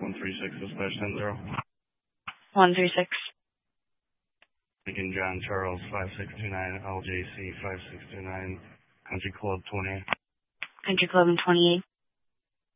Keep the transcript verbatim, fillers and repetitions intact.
one three six, dispatch ten zero. one three six. Lincoln John Charles, five six two nine, L J C, five six two nine, Country Club twenty-eight. Country Club and twenty-eight.